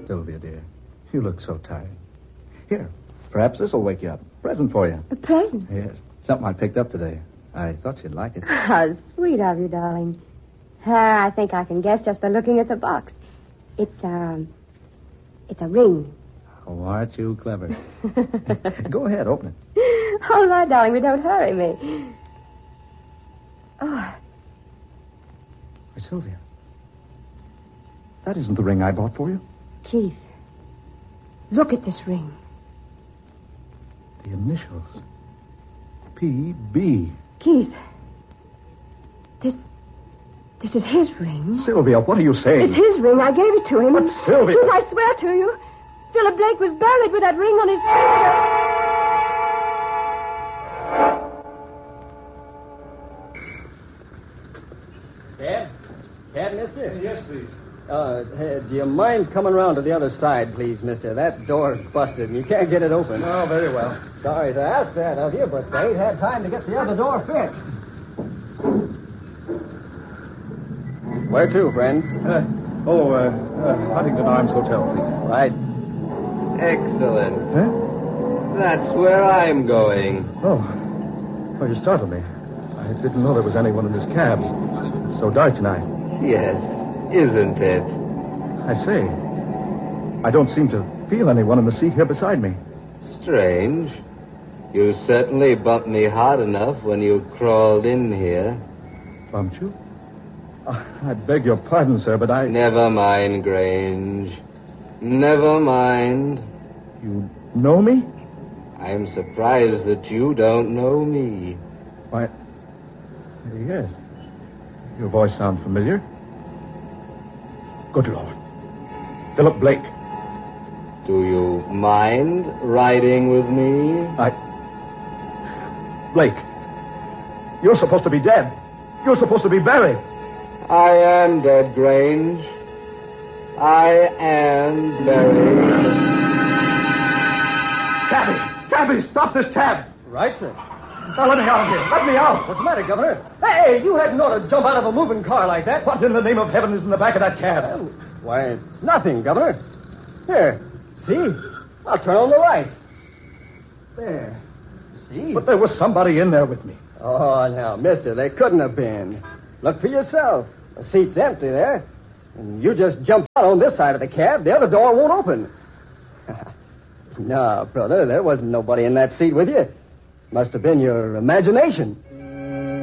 Sylvia, dear. You look so tired. Here, perhaps this will wake you up. Present for you. A present? Yes. Something I picked up today. I thought you'd like it. How sweet of you, darling. I think I can guess just by looking at the box. It's a ring. Oh, aren't you clever? Go ahead, open it. All right, darling, but don't hurry me. Oh. Hey, Sylvia. That isn't the ring I bought for you. Keith, look at this ring. The initials. P.B. Keith, this is his ring. Sylvia, what are you saying? It's his ring. I gave it to him. But Sylvia... Keith, I swear to you, Philip Blake was buried with that ring on his finger. Dad, mister? Yes, please. Do you mind coming around to the other side, please, mister? That door's busted and you can't get it open. Oh, very well. Sorry to ask that of you, but they ain't had time to get the other door fixed. Where to, friend? Huntington Arms Hotel, please. Right. Excellent. Huh? That's where I'm going. Oh, you startled me. I didn't know there was anyone in this cab. It's so dark tonight. Yes, isn't it? I say, I don't seem to feel anyone in the seat here beside me. Strange. You certainly bumped me hard enough when you crawled in here. Bumped you? I beg your pardon, sir, but I... Never mind, Grange. Never mind. You know me? I'm surprised that you don't know me. Why, yes. Your voice sounds familiar. Good Lord. Philip Blake. Do you mind riding with me? Blake, you're supposed to be dead. You're supposed to be buried. I am dead, Grange. I am buried. Cabby, stop this cab. Right, sir. Now, let me out of here. Let me out. What's the matter, Governor? Hey, you hadn't ought to jump out of a moving car like that. What in the name of heaven is in the back of that cab? Why, nothing, Governor. Here, see? I'll turn on the light. There. See? But there was somebody in there with me. Oh, now, mister, they couldn't have been. Look for yourself. The seat's empty there. And you just jumped out on this side of the cab. The other door won't open. No, brother, there wasn't nobody in that seat with you. Must have been your imagination.